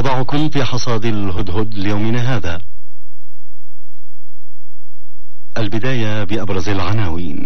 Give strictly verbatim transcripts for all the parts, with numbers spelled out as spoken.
أضعكم في حصاد الهدهد ليومنا هذا. البداية بأبرز العناوين.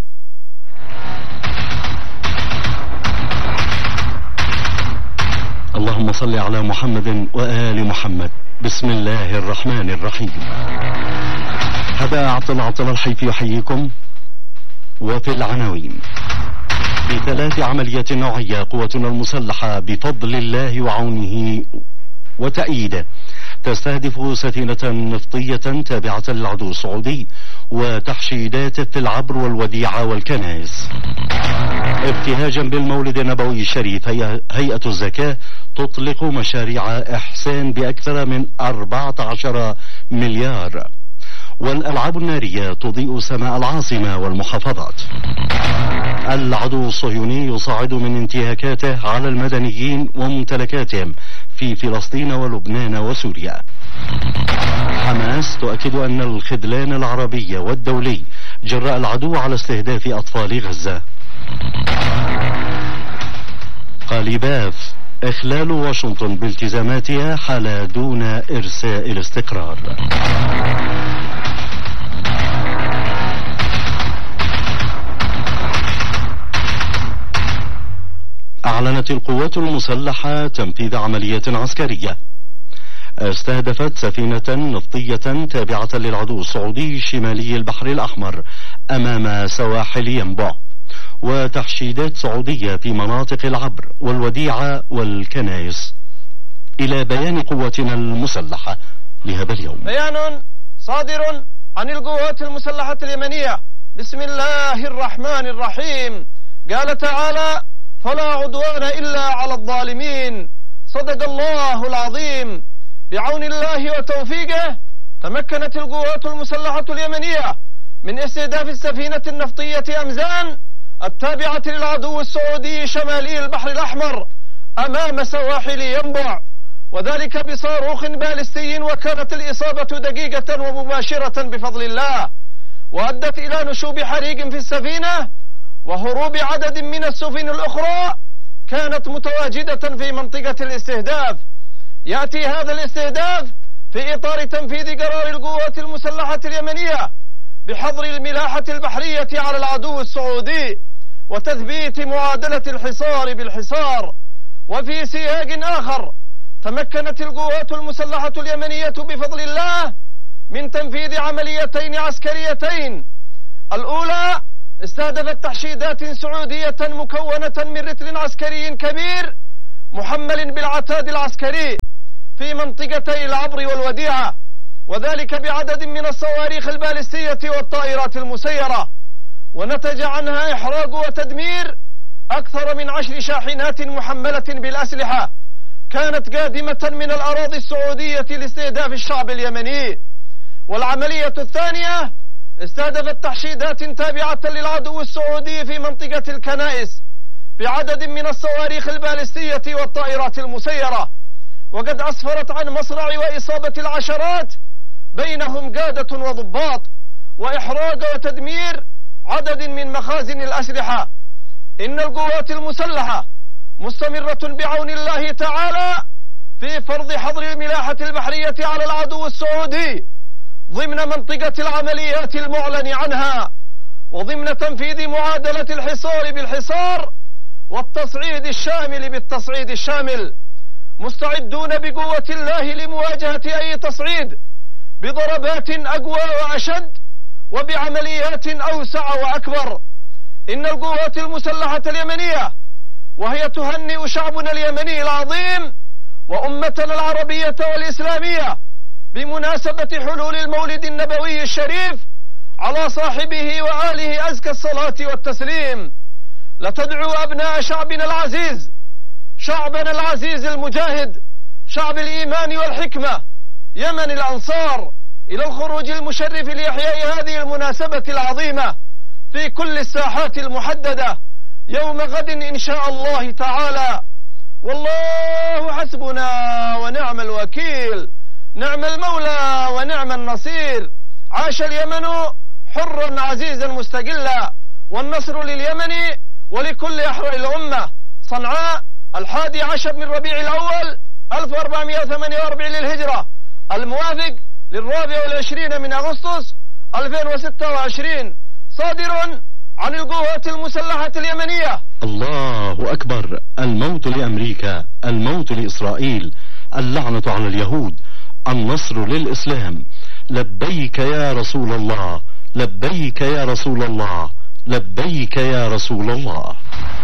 اللهم صل على محمد وآل محمد. بسم الله الرحمن الرحيم. هذا عبد العطل الحيفي يحييكم. وفي العناوين: بثلاث عمليات نوعية قوتنا المسلحة بفضل الله وعونه وتأييده تستهدف سفينة نفطية تابعة للعدو السعودي وتحشيدات في العبر والوديعة والكنائس. ابتهاجا بالمولد النبوي الشريف، هيئة الزكاة تطلق مشاريع إحسان بأكثر من أربعة عشر مليار. والألعاب النارية تضيء سماء العاصمة والمحافظات. العدو الصهيوني يصعد من انتهاكاته على المدنيين وممتلكاتهم في فلسطين ولبنان وسوريا. حماس تؤكد أن الخذلان العربي والدولي جراء العدو على استهداف أطفال غزة. قاليباف: إخلال واشنطن بالتزاماتها حال دون إرساء الاستقرار. أعلنت القوات المسلحة تنفيذ عملية عسكرية استهدفت سفينة نفطية تابعة للعدو السعودي شمالي البحر الأحمر أمام سواحل ينبع، وتحشيدات سعودية في مناطق العبر والوديعة والكنائس. إلى بيان قواتنا المسلحة لهذا اليوم. بيان صادر عن القوات المسلحة اليمنية. بسم الله الرحمن الرحيم. قال تعالى: فلا عدوان إلا على الظالمين. صدق الله العظيم. بعون الله وتوفيقه تمكنت القوات المسلحة اليمنية من استهداف السفينة النفطية أمزان التابعة للعدو السعودي شمالي البحر الأحمر أمام سواحل ينبع، وذلك بصاروخ باليستي، وكانت الإصابة دقيقة ومباشرة بفضل الله، وأدت إلى نشوب حريق في السفينة وهروب عدد من السفن الأخرى كانت متواجدة في منطقة الاستهداف. يأتي هذا الاستهداف في إطار تنفيذ قرار القوات المسلحة اليمنية بحظر الملاحة البحرية على العدو السعودي وتثبيت معادلة الحصار بالحصار. وفي سياق آخر تمكنت القوات المسلحة اليمنية بفضل الله من تنفيذ عمليتين عسكريتين. الأولى استهدفت تحشيدات سعودية مكونة من رتل عسكري كبير محمل بالعتاد العسكري في منطقتي العبر والوديعة، وذلك بعدد من الصواريخ البالستية والطائرات المسيرة، ونتج عنها إحراق وتدمير أكثر من عشر شاحنات محملة بالأسلحة كانت قادمة من الأراضي السعودية لاستهداف الشعب اليمني. والعملية الثانية استهدفت تحشيدات تابعة للعدو السعودي في منطقة الكنائس بعدد من الصواريخ البالستية والطائرات المسيرة، وقد أسفرت عن مصرع وإصابة العشرات بينهم قادة وضباط، وإحراق وتدمير عدد من مخازن الأسلحة. إن القوات المسلحة مستمرة بعون الله تعالى في فرض حظر الملاحة البحرية على العدو السعودي ضمن منطقة العمليات المعلن عنها، وضمن تنفيذ معادلة الحصار بالحصار والتصعيد الشامل بالتصعيد الشامل، مستعدون بقوة الله لمواجهة أي تصعيد بضربات أقوى وأشد وبعمليات أوسع وأكبر. إن القوات المسلحة اليمنية وهي تهنئ شعبنا اليمني العظيم وأمتنا العربية والإسلامية بمناسبة حلول المولد النبوي الشريف على صاحبه وآله أزكى الصلاة والتسليم، لتدعو أبناء شعبنا العزيز، شعبنا العزيز المجاهد، شعب الإيمان والحكمة، يمن الأنصار، إلى الخروج المشرف لإحياء هذه المناسبة العظيمة في كل الساحات المحددة يوم غد إن شاء الله تعالى. والله حسبنا ونعم الوكيل، نعم المولى ونعم النصير. عاش اليمن حرا عزيزا مستقلا، والنصر لليمن ولكل أحرار الأمة. صنعاء الحادي عشر من ربيع الأول ألف وأربعمائة وثمانية وأربعين للهجرة، الموافق للرابع والعشرين من أغسطس ألفين وستة وعشرين، صادر عن القوات المسلحة اليمنية. الله أكبر. الموت لأمريكا، الموت لإسرائيل، اللعنة على اليهود، النصر للإسلام. لبيك يا رسول الله، لبيك يا رسول الله، لبيك يا رسول الله.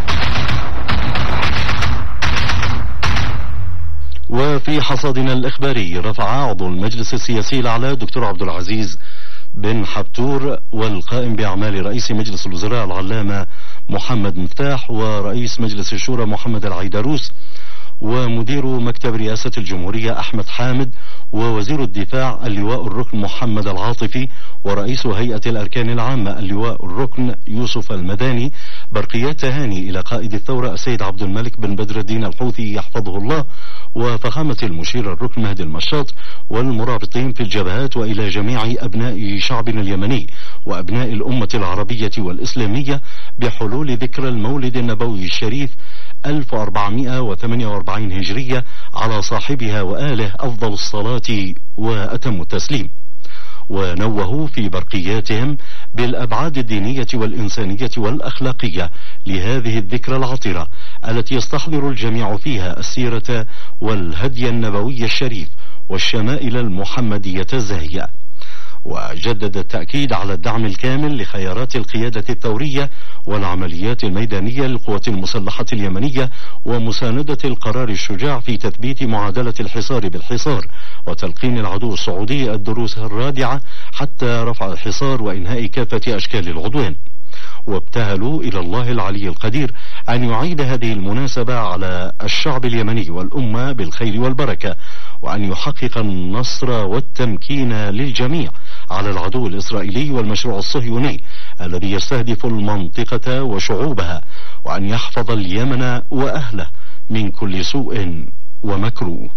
وفي حصادنا الإخباري، رفع عضو المجلس السياسي الأعلى دكتور عبد العزيز بن حبتور والقائم بأعمال رئيس مجلس الوزراء العلامة محمد مفتاح ورئيس مجلس الشورى محمد العيدروس ومدير مكتب رئاسة الجمهورية أحمد حامد ووزير الدفاع اللواء الركن محمد العاطفي ورئيس هيئة الأركان العامة اللواء الركن يوسف المداني برقيات تهاني إلى قائد الثورة السيد عبد الملك بن بدر الدين الحوثي يحفظه الله وفخامة المشير الركن مهدي المشاط والمرابطين في الجبهات وإلى جميع أبناء شعبنا اليمني وأبناء الأمة العربية والإسلامية بحلول ذكرى المولد النبوي الشريف ألف وأربعمائة وثمانية وأربعين هجرية على صاحبها وآله أفضل الصلاة وأتم التسليم. ونوهوا في برقياتهم بالأبعاد الدينية والإنسانية والأخلاقية لهذه الذكرى العطرة التي يستحضر الجميع فيها السيرة والهدي النبوي الشريف والشمائل المحمدية الزاهية. وجدد التأكيد على الدعم الكامل لخيارات القيادة الثورية والعمليات الميدانية للقوات المسلحة اليمنية ومساندة القرار الشجاع في تثبيت معادلة الحصار بالحصار وتلقين العدو السعودي الدروس الرادعة حتى رفع الحصار وإنهاء كافة أشكال العدوان. وابتهلوا إلى الله العلي القدير أن يعيد هذه المناسبة على الشعب اليمني والأمة بالخير والبركة وأن يحقق النصر والتمكين للجميع على العدو الإسرائيلي والمشروع الصهيوني الذي يستهدف المنطقة وشعوبها وأن يحفظ اليمن وأهله من كل سوء ومكروه.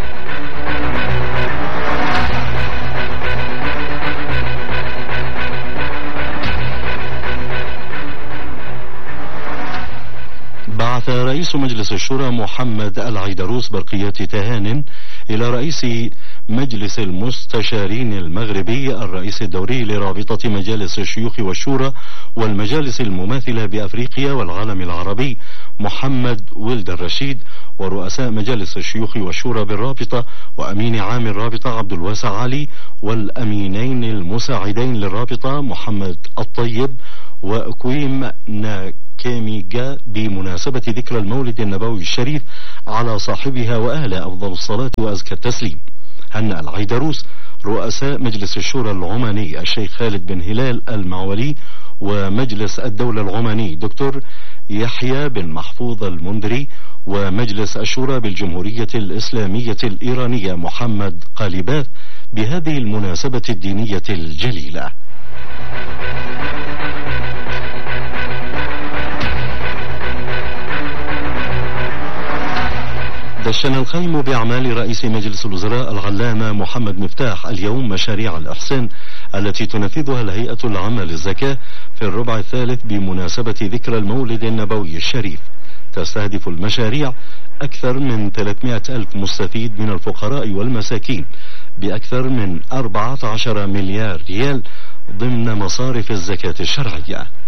بعث رئيس مجلس الشورى محمد العيدروس برقيات تهان إلى رئيس مجلس المستشارين المغربي الرئيس الدوري لرابطة مجالس الشيوخ والشورى والمجالس المماثلة بأفريقيا والعالم العربي محمد ولد الرشيد ورؤساء مجالس الشيوخ والشورى بالرابطة وأمين عام الرابطة عبد الواسع علي والأمينين المساعدين للرابطة محمد الطيب وأكويم ناكيميجا بمناسبة ذكرى المولد النبوي الشريف على صاحبها وأهله أفضل الصلاة وأزكى التسليم. هنأ العيدروس رؤساء مجلس الشورى العماني الشيخ خالد بن هلال المعولي ومجلس الدولة العماني دكتور يحيى بن محفوظ المنذري ومجلس الشورى بالجمهورية الإسلامية الإيرانية محمد قالباف بهذه المناسبة الدينية الجليلة. دشن الخيم بأعمال رئيس مجلس الوزراء العلامة محمد مفتاح اليوم مشاريع الإحسان التي تنفذها الهيئة العامة للزكاة في الربع الثالث بمناسبة ذكرى المولد النبوي الشريف. تستهدف المشاريع أكثر من ثلاثمائة ألف مستفيد من الفقراء والمساكين بأكثر من أربعة عشر مليار ريال ضمن مصارف الزكاة الشرعية.